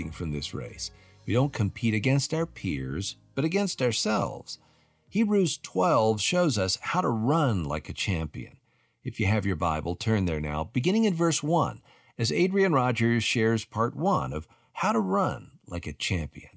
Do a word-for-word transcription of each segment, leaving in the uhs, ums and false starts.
from this race. We don't compete against our peers, but against ourselves. Hebrews twelve shows us how to run like a champion. If you have your Bible, turn there now, beginning in verse one, as Adrian Rogers shares part one of how to run like a champion.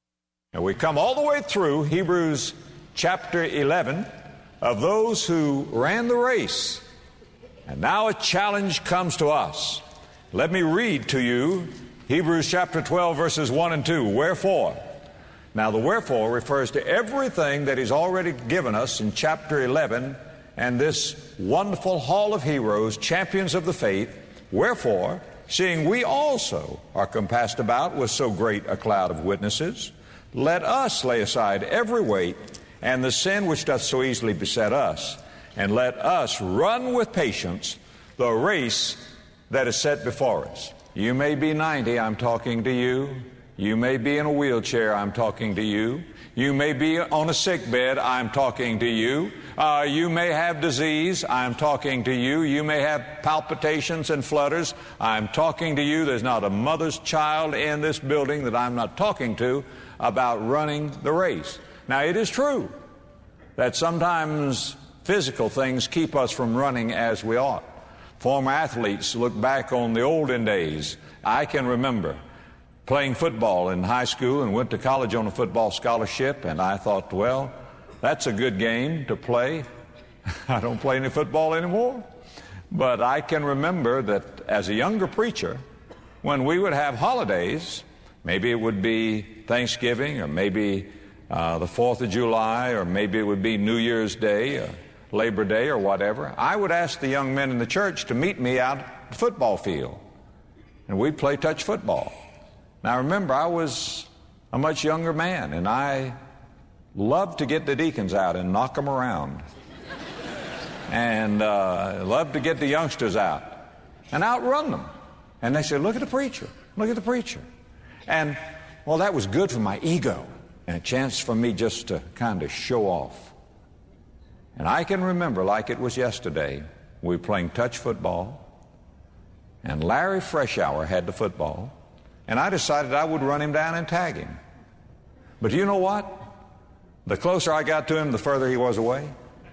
And we come all the way through Hebrews chapter eleven of those who ran the race. And now a challenge comes to us. Let me read to you Hebrews chapter twelve, verses one and two. Wherefore? Now the wherefore refers to everything that He's already given us in chapter eleven and this wonderful hall of heroes, champions of the faith. Wherefore, seeing we also are compassed about with so great a cloud of witnesses, let us lay aside every weight and the sin which doth so easily beset us, and let us run with patience the race that is set before us. You may be ninety, I'm talking to you. You may be in a wheelchair, I'm talking to you. You may be on a sick bed, I'm talking to you. Uh, you may have disease, I'm talking to you. You may have palpitations and flutters, I'm talking to you. There's not a mother's child in this building that I'm not talking to about running the race. Now, it is true that sometimes physical things keep us from running as we ought. Former athletes look back on the olden days. I can remember playing football in high school and went to college on a football scholarship, and I thought, well, that's a good game to play. I don't play any football anymore. But I can remember that as a younger preacher, when we would have holidays, maybe it would be Thanksgiving, or maybe uh, the fourth of July, or maybe it would be New Year's Day, or Labor Day, or whatever, I would ask the young men in the church to meet me out at the football field, and we'd play touch football. Now, remember, I was a much younger man, and I loved to get the deacons out and knock them around, and uh, loved to get the youngsters out and outrun them. And they said, look at the preacher, look at the preacher. And, well, that was good for my ego and a chance for me just to kind of show off. And I can remember like it was yesterday, we were playing touch football, and Larry Freshour had the football, and I decided I would run him down and tag him. But you know what? The closer I got to him, the further he was away.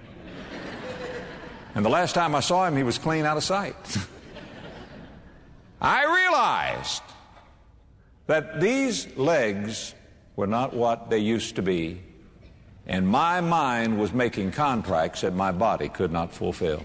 And the last time I saw him, he was clean out of sight. I realized that these legs were not what they used to be, and my mind was making contracts that my body could not fulfill.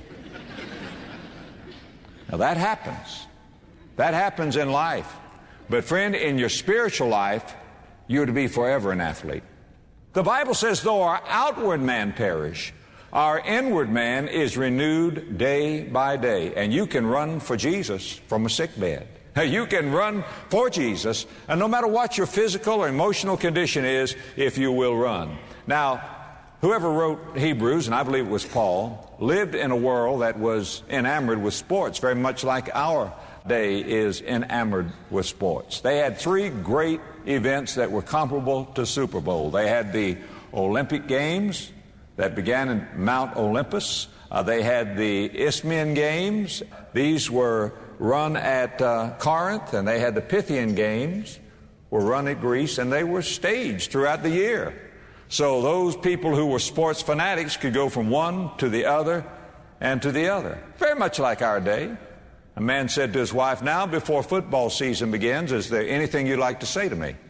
Now that happens. That happens in life. But friend, in your spiritual life, you're to be forever an athlete. The Bible says, though our outward man perish, our inward man is renewed day by day. And you can run for Jesus from a sick bed. You can run for Jesus, and no matter what your physical or emotional condition is, if you will run. Now, whoever wrote Hebrews, and I believe it was Paul, lived in a world that was enamored with sports, very much like our day is enamored with sports. They had three great events that were comparable to Super Bowl. They had the Olympic Games that began in Mount Olympus. Uh, they had the Isthmian Games. These were run at uh, Corinth, and they had the Pythian Games were run at Greece, and they were staged throughout the year. So those people who were sports fanatics could go from one to the other and to the other. Very much like our day. A man said to his wife, now before football season begins, is there anything you'd like to say to me?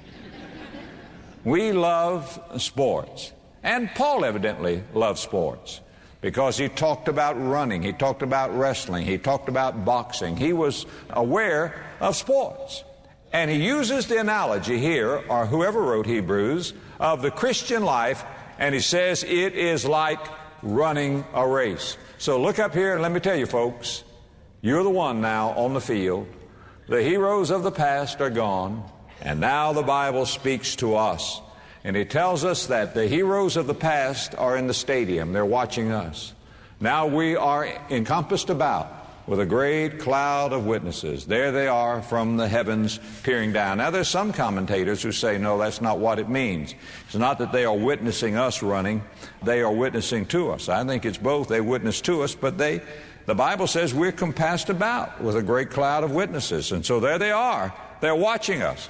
We love sports. And Paul evidently loved sports because he talked about running, he talked about wrestling, he talked about boxing. He was aware of sports. And he uses the analogy here, or whoever wrote Hebrews, of the Christian life, and he says it is like running a race. So look up here and let me tell you, folks, you're the one now on the field. The heroes of the past are gone, and now the Bible speaks to us. And it tells us that the heroes of the past are in the stadium. They're watching us. Now we are encompassed about with a great cloud of witnesses. There they are from the heavens peering down. Now there's some commentators who say, no, that's not what it means. It's not that they are witnessing us running. They are witnessing to us. I think it's both. They witness to us, but they... The Bible says we're compassed about with a great cloud of witnesses. And so there they are They're watching us.